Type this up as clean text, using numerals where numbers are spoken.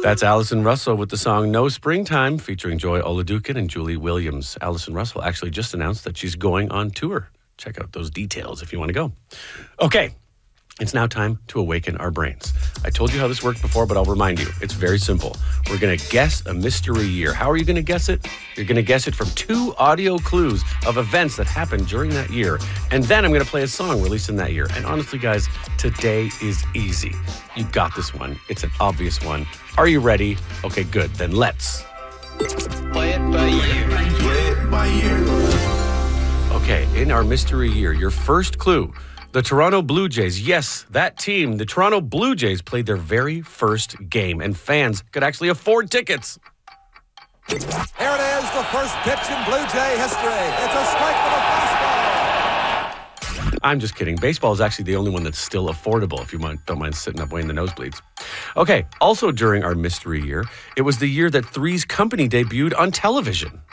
That's Alison Russell with the song No Springtime, featuring Joy Oladukin and Julie Williams. Alison Russell actually just announced that she's going on tour. Check out those details if you want to go. Okay, it's now time to awaken our brains. I told you how this worked before, but I'll remind you. It's very simple. We're going to guess a mystery year. How are you going to guess it? You're going to guess it from 2 audio clues of events that happened during that year. And then I'm going to play a song released in that year. And honestly, guys, today is easy. You got this one. It's an obvious one. Are you ready? Okay, good. Then let's Play it by ear. Play it by ear. Okay, in our mystery year, your first clue, the Toronto Blue Jays. Yes, that team, the Toronto Blue Jays, played their very first game, and fans could actually afford tickets. Here it is, the first pitch in Blue Jay history. It's a strike with a fastball. I'm just kidding. Baseball is actually the only one that's still affordable, if you don't mind sitting up way in the nosebleeds. Okay, also during our mystery year, it was the year that Three's Company debuted on television.